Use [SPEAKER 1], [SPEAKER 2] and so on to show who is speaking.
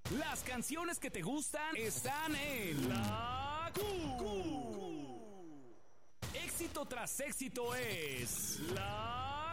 [SPEAKER 1] Las canciones que te gustan están en La Q. Éxito tras éxito es La